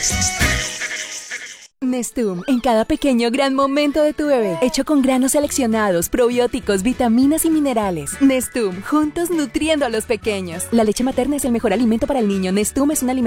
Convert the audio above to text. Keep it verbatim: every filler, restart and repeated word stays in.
Nestum, en cada pequeño gran momento de tu bebé, hecho con granos seleccionados, probióticos, vitaminas y minerales. Nestum, juntos nutriendo a los pequeños. La leche materna es el mejor alimento para el niño. Nestum es un alimento